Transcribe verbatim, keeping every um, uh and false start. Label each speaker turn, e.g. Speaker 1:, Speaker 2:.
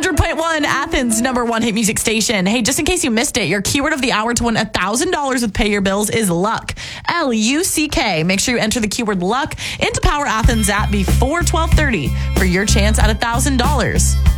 Speaker 1: hundred point one, Athens' number one hit music station. Hey, just in case you missed it, your keyword of the hour to win one thousand dollars with Pay Your Bills is luck. L U C K. Make sure you enter the keyword luck into Power Athens app before twelve thirty for your chance at one thousand dollars.